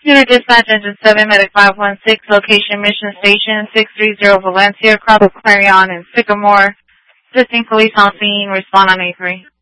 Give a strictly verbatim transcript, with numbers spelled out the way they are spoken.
Unit Dispatch Engine seven, Medic five one six, location Mission Station six three zero Valencia, Cross Clarion and Sycamore. Assisting police on scene, respond on A three.